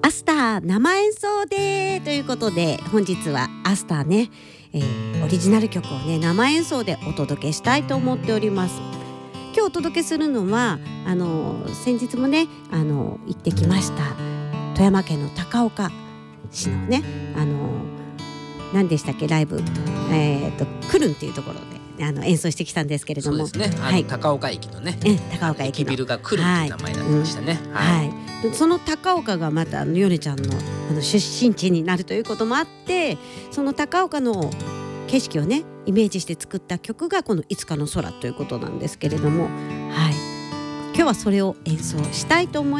アスター生演奏でということで、本日はアスターね、オリジナル曲をね生演奏でお届けしたいと思っております。今日お届けするのは先日もね行ってきました富山県の高岡市のね何でしたっけライブクルンっていうところで演奏してきたんですけれども、 そうですね、 はい、 高岡駅のね、 高岡駅の駅ビルがクルンっていう名前になってましたね。 その高岡がまたヨネちゃんの出身地になるということもあって、その高岡の景色をねイメージして作った曲がこのいつかの空ということなんですけれども、はい、今日はそれを演奏したいと思います。